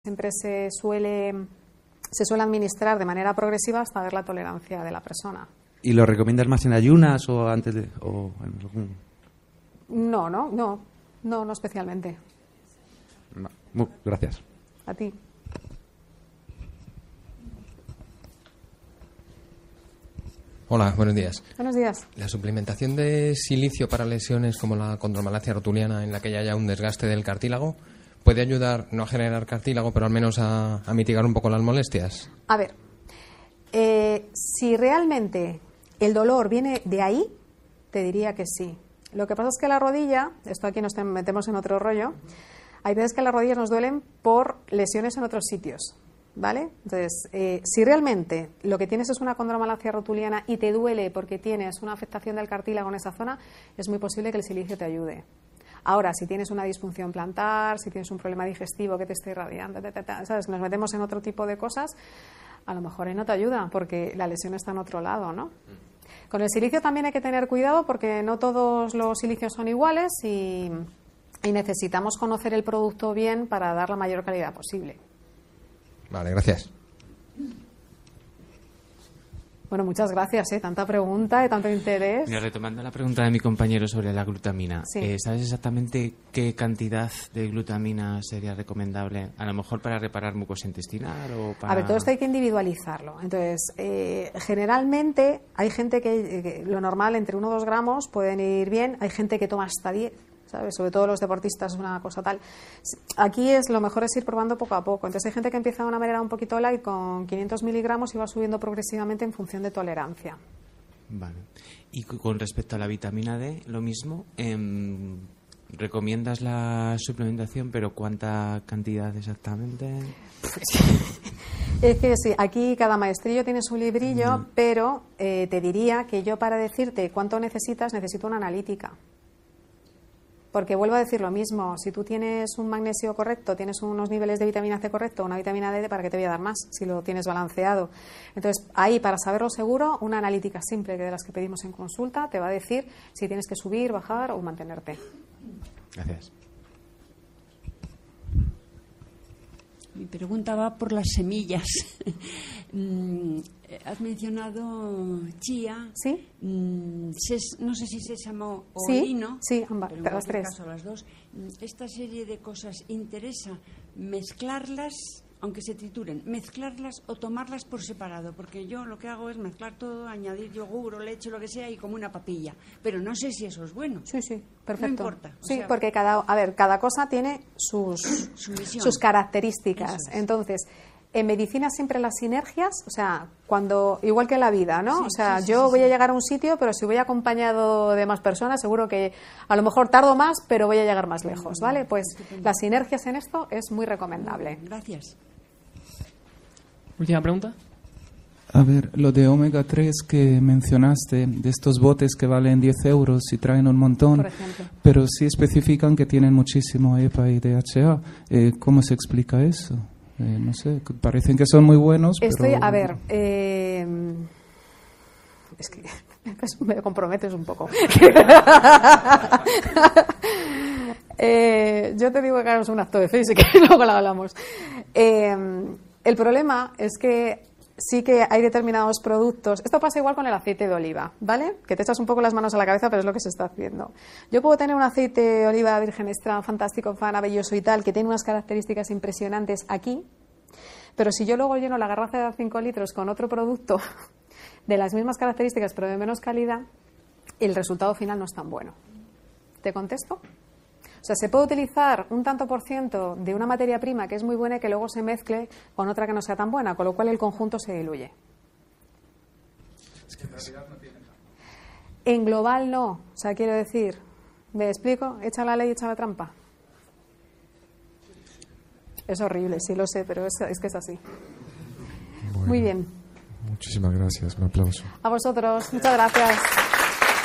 Siempre se suele administrar de manera progresiva hasta ver la tolerancia de la persona. ¿Y lo recomiendas más en ayunas o antes de...? O en algún... No especialmente. Gracias. A ti. Hola, buenos días. Buenos días. La suplementación de silicio para lesiones como la condromalacia rotuliana, en la que ya haya un desgaste del cartílago, ¿puede ayudar no a generar cartílago, pero al menos a mitigar un poco las molestias? A ver, si realmente el dolor viene de ahí, te diría que sí. Lo que pasa es que la rodilla, esto aquí nos metemos en otro rollo, hay veces que las rodillas nos duelen por lesiones en otros sitios, ¿vale? Entonces, si realmente lo que tienes es una condromalacia rotuliana y te duele porque tienes una afectación del cartílago en esa zona, es muy posible que el silicio te ayude. Ahora, si tienes una disfunción plantar, si tienes un problema digestivo que te esté irradiando, ¿sabes? Nos metemos en otro tipo de cosas, a lo mejor ahí no te ayuda porque la lesión está en otro lado, ¿no? Con el silicio también hay que tener cuidado porque no todos los silicios son iguales y necesitamos conocer el producto bien para dar la mayor calidad posible. Vale, gracias. Bueno, muchas gracias, tanta pregunta y tanto interés. Mira, retomando la pregunta de mi compañero sobre la glutamina, sí. ¿Sabes exactamente qué cantidad de glutamina sería recomendable? A lo mejor para reparar mucosa intestinal o para... A ver, todo esto hay que individualizarlo. Entonces, generalmente hay gente que lo normal entre 1 o 2 gramos pueden ir bien, hay gente que toma hasta 10. ¿Sabes? Sobre todo los deportistas es una cosa tal. Aquí lo mejor es ir probando poco a poco. Entonces hay gente que empieza de una manera un poquito light con 500 miligramos y va subiendo progresivamente en función de tolerancia. Vale. Y con respecto a la vitamina D, lo mismo. ¿Recomiendas la suplementación, pero cuánta cantidad exactamente? Es que sí, aquí cada maestrillo tiene su librillo, pero te diría que yo para decirte cuánto necesito una analítica. Porque vuelvo a decir lo mismo, si tú tienes un magnesio correcto, tienes unos niveles de vitamina C correcto, una vitamina D, ¿para qué te voy a dar más si lo tienes balanceado? Entonces, ahí, para saberlo seguro, una analítica simple que de las que pedimos en consulta te va a decir si tienes que subir, bajar o mantenerte. Gracias. Mi pregunta va por las semillas. Has mencionado chía, ¿sí? No sé si sésamo o sí, lino. Sí, ambas, pero en las tres. caso, las dos. Esta serie de cosas, ¿interesa mezclarlas, aunque se trituren, mezclarlas o tomarlas por separado? Porque yo lo que hago es mezclar todo, añadir yogur o leche, lo que sea, y como una papilla. Pero no sé si eso es bueno. Sí, perfecto. No importa. Sí, porque cada cosa tiene sus características. Entonces, en medicina siempre las sinergias, o sea, igual que en la vida, ¿no? Sí, yo voy a llegar a un sitio, pero si voy acompañado de más personas, seguro que a lo mejor tardo más, pero voy a llegar más lejos, ¿vale? Pues las sinergias en esto es muy recomendable. Gracias. Última pregunta. A ver, lo de omega 3 que mencionaste, de estos botes que valen 10 euros y traen un montón, por ejemplo, pero sí especifican que tienen muchísimo EPA y DHA. ¿Cómo se explica eso? No sé, parecen que son muy buenos. A ver, es que me comprometes un poco. Yo te digo que hagamos un acto de fe y que luego lo hablamos. El problema es que sí que hay determinados productos. Esto pasa igual con el aceite de oliva, ¿vale? Que te echas un poco las manos a la cabeza, pero es lo que se está haciendo. Yo puedo tener un aceite de oliva virgen extra fantástico, maravilloso y tal, que tiene unas características impresionantes aquí, pero si yo luego lleno la garrafa de 5 litros con otro producto de las mismas características, pero de menos calidad, el resultado final no es tan bueno. ¿Te contesto? O sea, se puede utilizar un tanto por ciento de una materia prima que es muy buena y que luego se mezcle con otra que no sea tan buena, con lo cual el conjunto se diluye. Es que en realidad no tiene trampa. En global no. O sea, quiero decir, ¿me explico? Echa la ley, echa la trampa. Es horrible, sí lo sé, pero es que es así. Bueno, muy bien. Muchísimas gracias, un aplauso. A vosotros, muchas gracias.